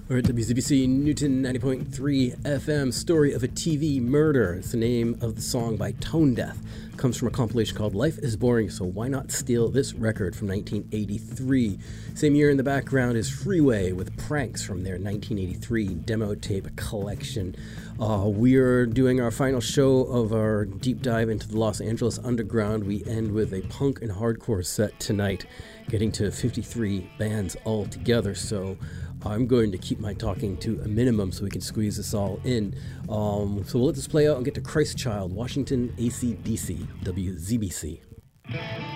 We're at WZBC Newton 90.3 FM, Story of a TV Murder. It's the name of the song by Tone Deaf. It comes from a compilation called Life is Boring, So Why Not Steal This Record from 1983. Same year in the background is Freeway with Pranks from their 1983 demo tape collection. We're doing our final show of our deep dive into the Los Angeles underground. We end with a punk and hardcore set tonight, getting to 53 bands all together. So I'm going to keep my talking to a minimum so we can squeeze this all in. So we'll let this play out and get to Christ Child, Washington, AC/DC, WZBC.